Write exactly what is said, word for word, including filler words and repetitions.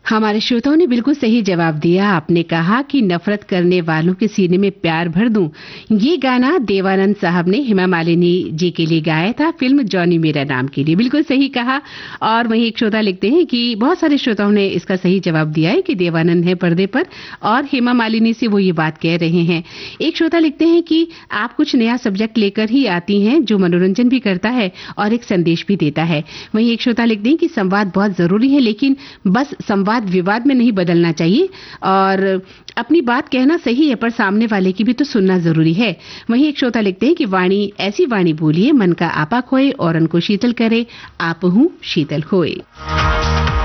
हमारे श्रोताओं ने बिल्कुल सही जवाब दिया। आपने कहा कि नफरत करने वालों के सीने में प्यार भर दूं। ये गाना देवानंद साहब ने हेमा मालिनी जी के लिए गाया था फिल्म जॉनी मेरा नाम के लिए। बिल्कुल सही कहा। और वहीं एक श्रोता लिखते हैं कि बहुत सारे श्रोताओं ने इसका सही जवाब दिया है कि देवानंद है पर्दे पर और हेमा मालिनी से वो ये बात कह रहे हैं। एक श्रोता लिखते हैं कि आप कुछ नया सब्जेक्ट लेकर ही आती हैं जो मनोरंजन भी करता है और एक संदेश भी देता है। वहीं एक श्रोता लिखते हैं कि संवाद बहुत जरूरी है, लेकिन बस संवाद विवाद में नहीं बदलना चाहिए और अपनी बात कहना सही है पर सामने वाले की भी तो सुनना जरूरी है। वहीं एक श्रोता लिखते हैं कि वाणी ऐसी वाणी बोलिए मन का आपा खोए और उनको शीतल करे, आप हूँ शीतल होए।